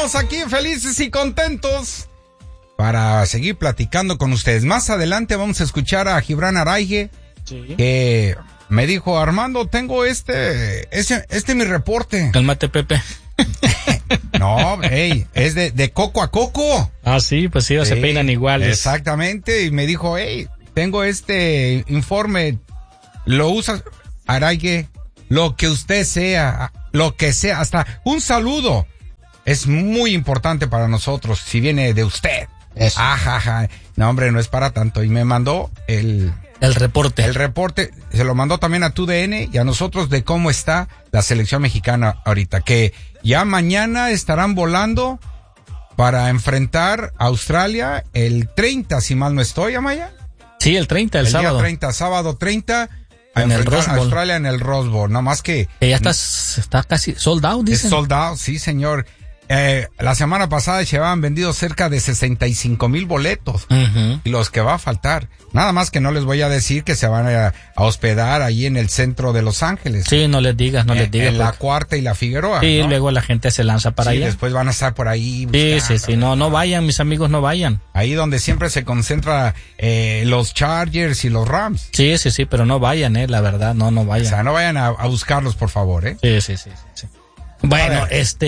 Estamos aquí felices y contentos para seguir platicando con ustedes. Más adelante vamos a escuchar a Gibran Araigue, que me dijo: Armando, tengo este es mi reporte. Cálmate, Pepe. No, es de coco a coco. Ah, sí, pues sí, se peinan iguales. Exactamente, y me dijo: tengo este informe, lo usas, Araigue, lo que usted sea, lo que sea, hasta un saludo es muy importante para nosotros si viene de usted. Eso. Ajaja. No, hombre, no es para tanto. Y me mandó el reporte. El reporte, se lo mandó también a TUDN y a nosotros de cómo está la selección mexicana ahorita, que ya mañana estarán volando para enfrentar a Australia el 30, si mal no estoy, Amaya. Sí, el 30, el sábado. Día 30, sábado 30, a en el enfrentar Rose a Bowl. Australia en el Rose Bowl. No más que ya está casi sold out, dicen. Es sold out, sí, señor. La semana pasada se habían vendido cerca de 65,000 boletos. Uh-huh. Y los que va a faltar. Nada más que no les voy a decir que se van a hospedar ahí en el centro de Los Ángeles. Sí, no les digas. En la Cuarta y la Figueroa. Sí, ¿no? Luego la gente se lanza para allá. Después van a estar por ahí. Sí. No vayan, mis amigos, no vayan. Ahí donde siempre se concentra los Chargers y los Rams. Sí, pero no vayan, la verdad, no vayan. O sea, no vayan a buscarlos, por favor, Sí. Bueno,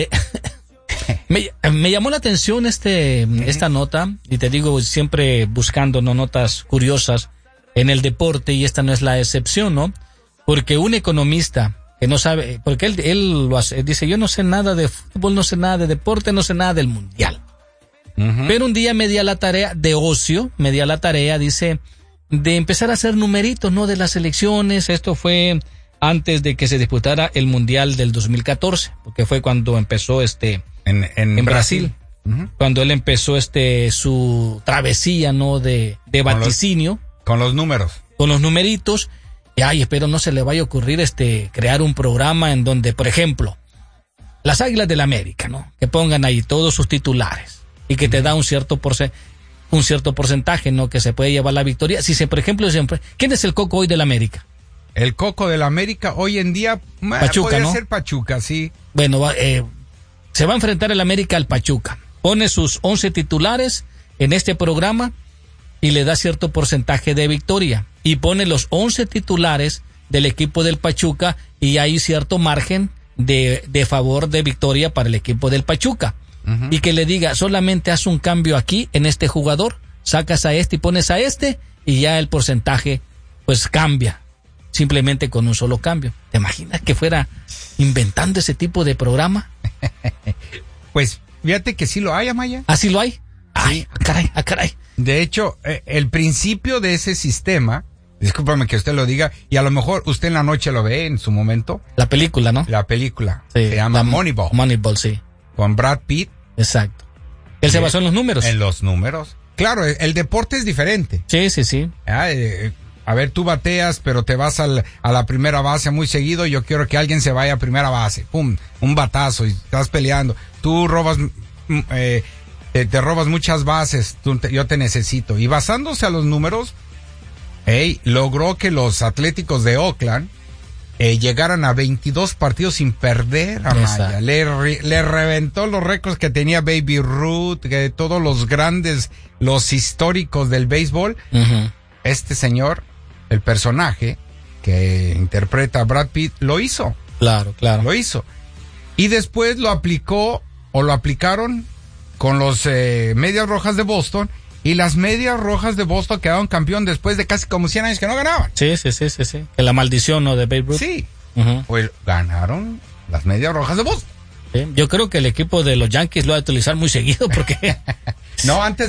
Me llamó la atención esta nota, y te digo, siempre buscando notas curiosas en el deporte, y esta no es la excepción, ¿no? Porque un economista que no sabe, porque él lo hace, dice: yo no sé nada de fútbol, no sé nada de deporte, no sé nada del mundial. Uh-huh. Pero un día me di a la tarea de ocio, dice, de empezar a hacer numeritos, ¿no? De las elecciones. Esto fue antes de que se disputara el mundial del 2014, porque fue cuando empezó en Brasil. Uh-huh. Cuando él empezó su travesía, ¿no? De vaticinio. Con los números. Con los numeritos. Y espero no se le vaya a ocurrir crear un programa en donde, por ejemplo, las Águilas del América, ¿no? Que pongan ahí todos sus titulares y que te da un cierto porcentaje, ¿no? Que se puede llevar la victoria. Si por ejemplo, ¿quién es el coco hoy del América? El coco del América hoy en día Pachuca, podría ¿no? ser Pachuca, sí. Bueno, se va a enfrentar el América al Pachuca. Pone sus 11 titulares en este programa y le da cierto porcentaje de victoria. Y pone los 11 titulares del equipo del Pachuca y hay cierto margen de favor de victoria para el equipo del Pachuca. Uh-huh. Y que le diga: solamente haz un cambio aquí en este jugador, sacas a y pones a y ya el porcentaje pues cambia. Simplemente con un solo cambio. ¿Te imaginas que fuera inventando ese tipo de programa? Pues fíjate que sí lo hay, Amaya. ¿Ah, sí lo hay? Sí. Ay, caray. De hecho, el principio de ese sistema, discúlpame que usted lo diga, y a lo mejor usted en la noche lo ve en su momento. La película, ¿no? La película. Sí, se llama Moneyball. Moneyball, sí. Con Brad Pitt. Exacto. Él se basó en los números. En los números. Claro, el deporte es diferente. Sí. A ver, tú bateas, pero te vas a la primera base muy seguido. Yo quiero que alguien se vaya a primera base. Pum, un batazo y estás peleando. Tú robas, te robas muchas bases. Yo te necesito. Y basándose a los números, logró que los Atléticos de Oakland llegaran a 22 partidos sin perder, Amaya. Le reventó los récords que tenía Baby Ruth, que todos los grandes, los históricos del béisbol. Uh-huh. Este señor, el personaje que interpreta a Brad Pitt, lo hizo. Claro. Lo hizo. Y después lo aplicaron con los Medias Rojas de Boston, y las Medias Rojas de Boston quedaron campeón después de casi como 100 años que no ganaban. Sí. Que la maldición, ¿no? De Babe Ruth. Sí. Uh-huh. Pues ganaron las Medias Rojas de Boston. Sí. Yo creo que el equipo de los Yankees lo va a utilizar muy seguido porque... antes.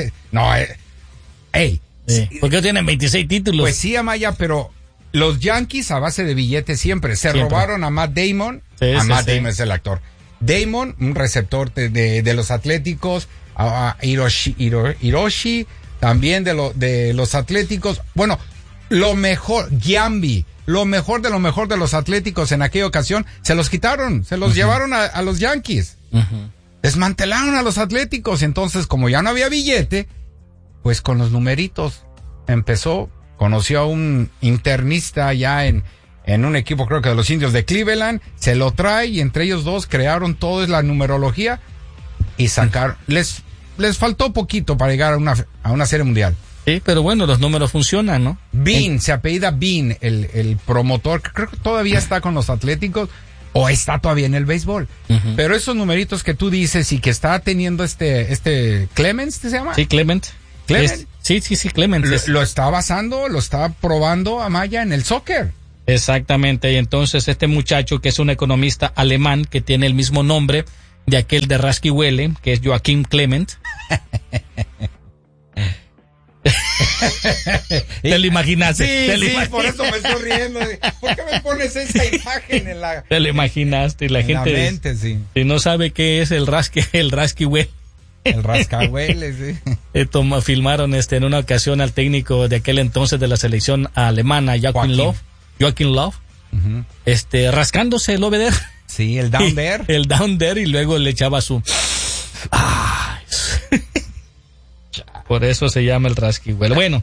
Sí. ¿Por qué tienen 26 títulos? Pues sí, Amaya, pero los Yankees a base de billetes siempre. Robaron a Matt Damon. Matt Damon es el actor. Damon, un receptor de los Atléticos. A Hiroshi, también de los Atléticos. Bueno, lo mejor, Giambi, lo mejor de los Atléticos en aquella ocasión, se los quitaron, se los llevaron a los Yankees. Uh-huh. Desmantelaron a los Atléticos. Entonces, como ya no había billete, pues con los numeritos conoció a un internista allá en un equipo, creo que de los Indios de Cleveland, se lo trae y entre ellos dos crearon toda la numerología. y sacar, les faltó poquito para llegar a una serie mundial. Sí, pero bueno, los números funcionan, ¿no? Bean, se apellida Bean, el promotor, que creo que todavía está con los Atléticos, o está todavía en el béisbol. Pero esos numeritos que tú dices y que está teniendo este Clemens, ¿se llama? Sí, Clement. Sí, Clement. Lo está basando, lo está probando Amaya en el soccer. Exactamente, y entonces este muchacho que es un economista alemán que tiene el mismo nombre de aquel de Raskiwele, que es Joachim Clement. Te lo imaginaste. Sí, por eso me estoy riendo. ¿Por qué me pones esa imagen en la... Te lo imaginaste y la gente... La mente, sí. Si no sabe qué es el Raskiwele. El Rascahuele, sí. Filmaron en una ocasión al técnico de aquel entonces de la selección alemana, Joachim Löw, rascándose el over there. Sí, el down there. El down there, y luego le echaba su... Por eso se llama el Raskiwele. Bueno,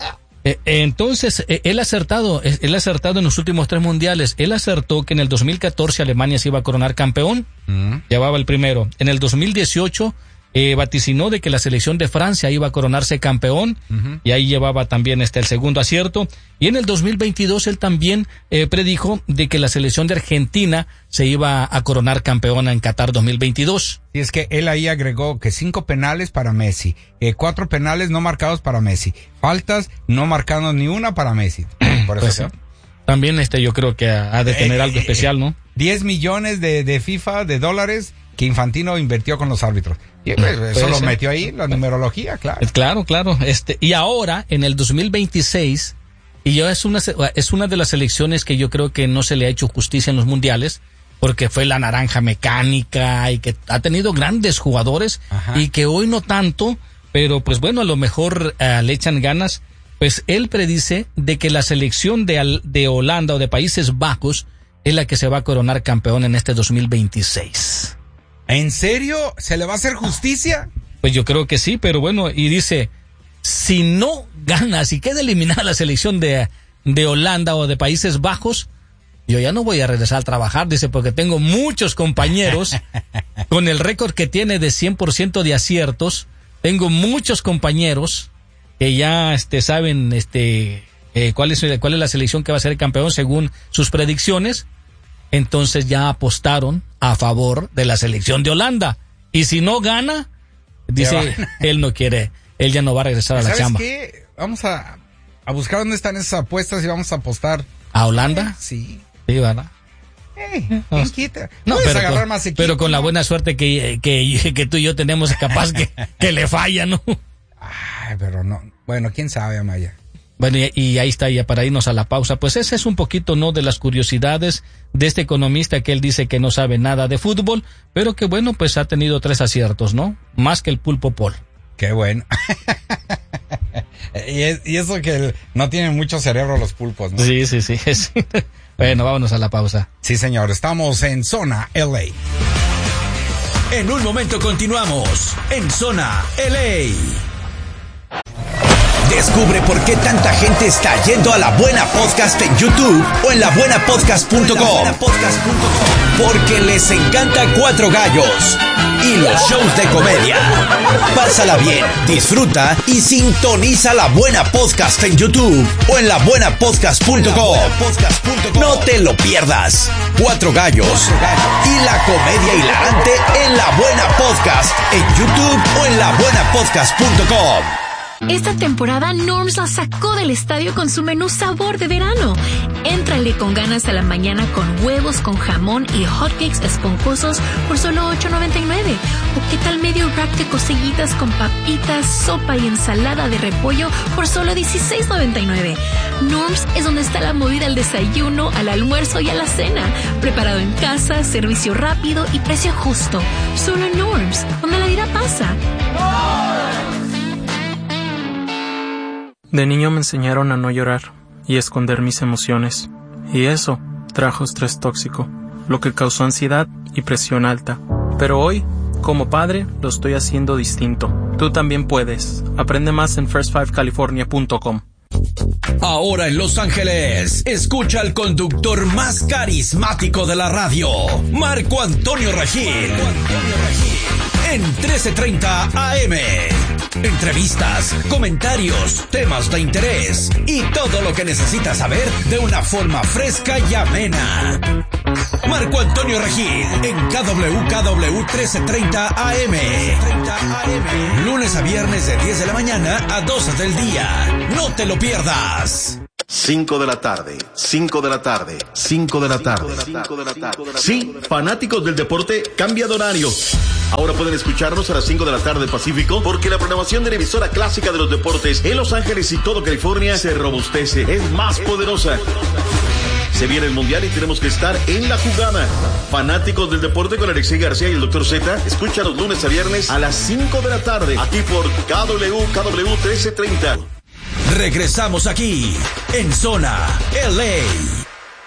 entonces, él ha acertado en los últimos 3 mundiales. Él acertó que en el 2014 Alemania se iba a coronar campeón. Llevaba el primero. En el 2018 vaticinó de que la selección de Francia iba a coronarse campeón, y ahí llevaba también el segundo acierto. Y en el 2022 él también predijo de que la selección de Argentina se iba a coronar campeona en Qatar 2022. Y es que él ahí agregó que 5 penales para Messi, 4 penales no marcados para Messi, faltas no marcando ni una para Messi. Por eso pues, también yo creo que ha de tener algo especial, ¿no? 10 millones de FIFA, de dólares, que Infantino invirtió con los árbitros. Y eso lo metió ahí, la numerología, claro. Claro. Y ahora, en el 2026, y ya es una de las selecciones que yo creo que no se le ha hecho justicia en los mundiales, porque fue la naranja mecánica y que ha tenido grandes jugadores. Ajá. Y que hoy no tanto, pero pues bueno, a lo mejor le echan ganas. Pues él predice de que la selección de Holanda o de Países Bajos es la que se va a coronar campeón en este 2026. ¿En serio? ¿Se le va a hacer justicia? Pues yo creo que sí, pero bueno, y dice, si no gana, si queda eliminada la selección de Holanda o de Países Bajos, yo ya no voy a regresar a trabajar, dice, porque tengo muchos compañeros con el récord que tiene de 100% de aciertos. Tengo muchos compañeros que ya saben cuál es la selección que va a ser el campeón según sus predicciones. Entonces ya apostaron a favor de la selección de Holanda. Y si no gana, dice, él no quiere, él ya no va a regresar a la chamba. ¿Sabes qué? Vamos a buscar dónde están esas apuestas y vamos a apostar. ¿A Holanda? Sí. Sí, ¿verdad? ¿Quién quita? No, pero con la buena suerte que tú y yo tenemos, capaz que le falla, ¿no? Ay, pero no. Bueno, quién sabe, Amaya. Bueno, y ahí está, ya para irnos a la pausa. Pues ese es un poquito, ¿no?, de las curiosidades de este economista que él dice que no sabe nada de fútbol, pero que bueno, pues ha tenido 3 aciertos, ¿no? Más que el Pulpo Paul. Qué bueno. y eso que no tienen mucho cerebro los pulpos, ¿no? Sí. Bueno, vámonos a la pausa. Sí, señor, estamos en Zona LA. En un momento continuamos en Zona LA. Descubre por qué tanta gente está yendo a La Buena Podcast en YouTube o en labuenapodcast.com. Porque les encanta Cuatro Gallos y los shows de comedia. Pásala bien, disfruta y sintoniza La Buena Podcast en YouTube o en labuenapodcast.com. No te lo pierdas. Cuatro Gallos y la comedia hilarante en La Buena Podcast en YouTube o en labuenapodcast.com. Esta temporada Norms la sacó del estadio con su menú sabor de verano. Éntrale con ganas a la mañana con huevos con jamón y hotcakes esponjosos por solo $8.99. ¿O qué tal medio rack de cosillitas con papitas, sopa y ensalada de repollo por solo $16.99? Norms es donde está la movida al desayuno, al almuerzo y a la cena. Preparado en casa, servicio rápido y precio justo. Solo en Norms, donde la vida pasa. De niño me enseñaron a no llorar y esconder mis emociones, y eso trajo estrés tóxico, lo que causó ansiedad y presión alta. Pero hoy, como padre, lo estoy haciendo distinto. Tú también puedes. Aprende más en first5california.com. Ahora en Los Ángeles, escucha al conductor más carismático de la radio, Marco Antonio Regil. en 1330 AM. Entrevistas, comentarios, temas de interés y todo lo que necesitas saber de una forma fresca y amena. Marco Antonio Regil en KWKW 1330 AM. Lunes a viernes de 10 de la mañana a 12 del día. No te lo pierdas. 5 de la tarde, 5 de la tarde, 5 de la tarde. Sí, fanáticos del deporte, cambia de horario. Ahora pueden escucharnos a las 5 de la tarde Pacífico, porque la programación de la emisora clásica de los deportes en Los Ángeles y todo California se robustece, es más poderosa. Se viene el Mundial y tenemos que estar en la jugada. Fanáticos del deporte con Alexei García y el Dr. Z, escucha los lunes a viernes a las 5 de la tarde, aquí por KWKW 1330. Regresamos aquí, en Zona LA.